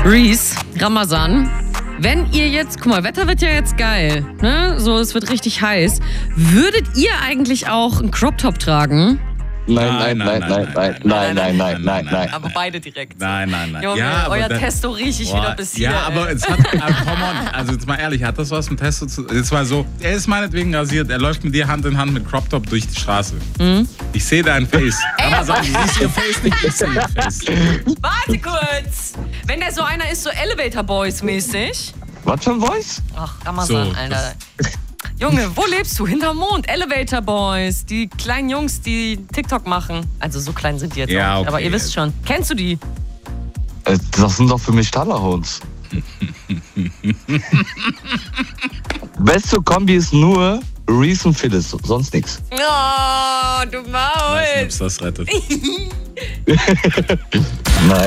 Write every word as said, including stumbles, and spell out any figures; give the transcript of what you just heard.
Reese, Ramazan. Wenn ihr jetzt, guck mal, Wetter wird ja jetzt geil, ne? So, es wird richtig heiß. Würdet ihr eigentlich auch einen Crop-Top tragen? Nein, nein, nein, nein, nein, nein, nein, nein, nein, nein. Aber beide direkt. Nein, nein, nein. Junge, ja, euer dann, Testo riech ich boah, wieder bis hier. Ja, aber ey. es hat, äh, come on, also jetzt mal ehrlich, hat das was mit Testo zu tun? Jetzt mal so, er ist meinetwegen rasiert, er läuft mit dir Hand in Hand mit Crop Top durch die Straße. Mhm. Ich sehe dein Face. Aber sag, du siehst ihr Face nicht, ich sehe ihr Face. Warte kurz. Wenn der so einer ist, so Elevator Boys mäßig. Was für ein Voice? Ach, Ramazan, So, Alter. Junge, wo lebst du? Hinterm Mond. Elevator Boys. Die kleinen Jungs, die TikTok machen. Also so klein sind die jetzt Ja, auch nicht. okay. Aber ihr wisst schon. Kennst du die? Äh, Das sind doch für mich Tallerhounds. Beste Kombi ist nur Reese und Phyllis, sonst nichts. Oh, du Maul. Weiß nicht, ob's das rettet. Nein.